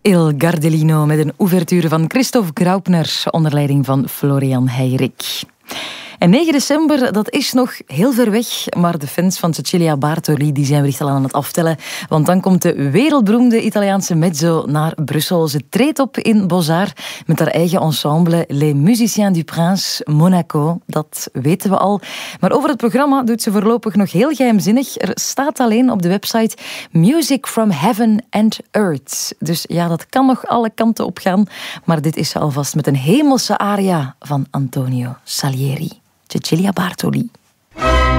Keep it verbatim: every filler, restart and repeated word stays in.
Il Gardelino met een ouverture van Christoph Graupner onder leiding van Florian Heirik. En negen december, dat is nog heel ver weg, maar de fans van Cecilia Bartoli die zijn wellicht al aan het aftellen, want dan komt de wereldberoemde Italiaanse mezzo naar Brussel. Ze treedt op in Beaux-Arts met haar eigen ensemble Les Musiciens du Prince Monaco. Dat weten we al. Maar over het programma doet ze voorlopig nog heel geheimzinnig. Er staat alleen op de website Music from Heaven and Earth. Dus ja, dat kan nog alle kanten op gaan. Maar dit is ze alvast met een hemelse aria van Antonio Salieri. Cecilia Bartoli.